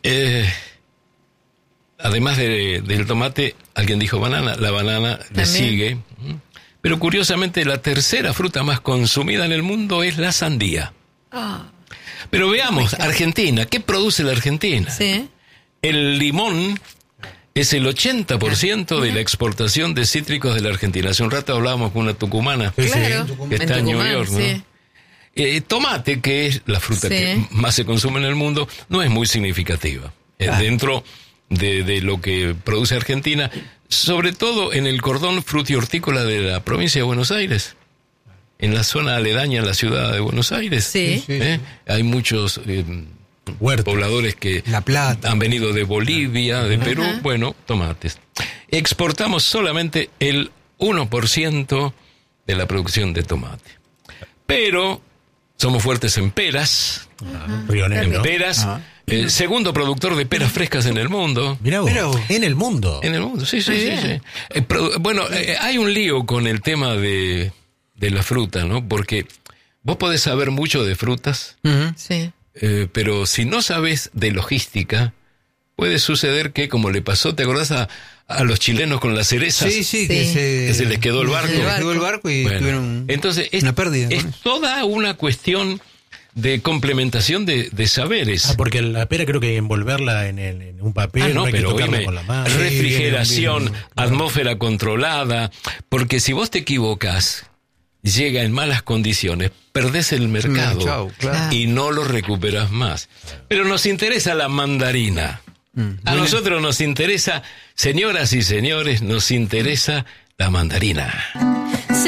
Además del tomate, alguien dijo banana, la banana le sigue. Pero curiosamente la tercera fruta más consumida en el mundo es la sandía. Pero veamos, Argentina, ¿qué produce la Argentina? Sí. El limón es el 80% de la exportación de cítricos de la Argentina. Hace un rato hablábamos con una tucumana Claro, que está en New York, ¿no? sí. Tomate, que es la fruta que más se consume en el mundo, no es muy significativa. Dentro de lo que produce Argentina, sobre todo en el cordón frutihortícola de la provincia de Buenos Aires, en la zona aledaña a la ciudad de Buenos Aires. Sí. Hay muchos pobladores que La Plata han venido de Bolivia, de Perú, bueno, tomates. Exportamos solamente el 1% de la producción de tomate. Pero somos fuertes en peras. Rionero. En peras. Segundo productor de peras frescas en el mundo. Mirá vos, Pero- en el mundo. En el mundo, sí. Hay un lío con el tema de la fruta, ¿no? Porque vos podés saber mucho de frutas, Sí. pero si no sabes de logística, puede suceder que, como le pasó, ¿te acordás a los chilenos con las cerezas? Sí, que se les quedó el barco. Se les quedó el barco y Bueno, tuvieron entonces una pérdida. es toda una cuestión de complementación de saberes. Porque la pera creo que envolverla en un papel, no hay que pero tocarla oíme, con la mano. refrigeración, bien. atmósfera controlada, porque si vos te equivocas, llega en malas condiciones, perdés el mercado chau, claro. y no lo recuperas más. Pero nos interesa la mandarina. A nosotros nos interesa, señoras y señores, nos interesa la mandarina.